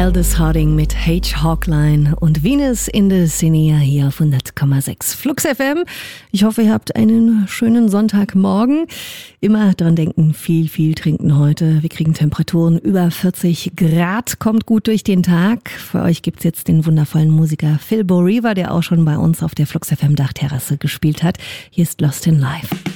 Aldous Harding mit H. Hawkline und Venus in the Cine hier auf 100,6 Flux FM. Ich hoffe, ihr habt einen schönen Sonntagmorgen. Immer dran denken, viel trinken heute. Wir kriegen Temperaturen über 40 Grad, kommt gut durch den Tag. Für euch gibt's jetzt den wundervollen Musiker Phil Bo Riva, der auch schon bei uns auf der Flux FM Dachterrasse gespielt hat. Hier ist Lost in Life.